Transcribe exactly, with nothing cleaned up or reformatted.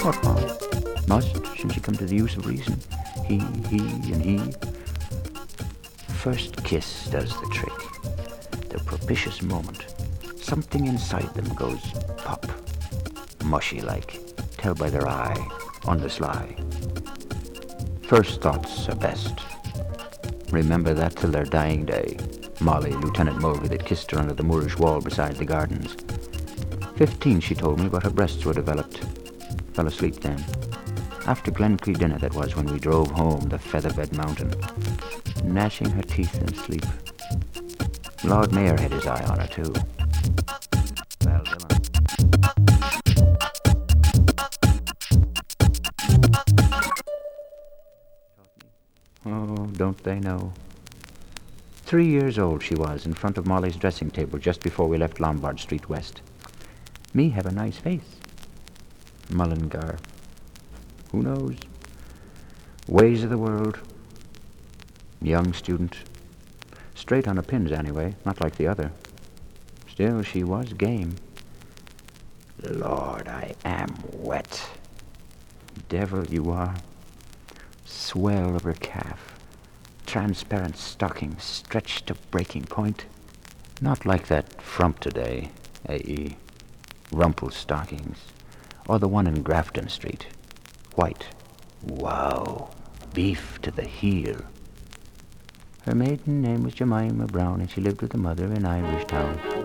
What harm? Must, since she come to the use of reason. He, he, and he. First kiss does the trick. The propitious moment. Something inside them goes pop. Mushy like. Tell by their eye. On the sly. First thoughts are best. Remember that till their dying day. Molly, Lieutenant Mulvey, that kissed her under the Moorish wall beside the gardens. Fifteen, she told me, but her breasts were developed. Fell asleep then. After Glencree dinner, that was, when we drove home the Featherbed Mountain. Gnashing her teeth in sleep. Lord Mayor had his eye on her, too. Well, Dillon. Oh, don't they know? Three years old she was, in front of Molly's dressing table just before we left Lombard Street West. Me have a nice face. Mullingar. Who knows? Ways of the world. Young student. Straight on her pins, anyway, not like the other. Still, she was game. Lord, I am wet. Devil you are. Swell of her calf. Transparent stocking stretched to breaking point. Not like that frump today, A E. Rumple stockings. Or the one in Grafton Street. White. Wow. Beef to the heel. Her maiden name was Jemima Brown, and she lived with her mother in Irishtown.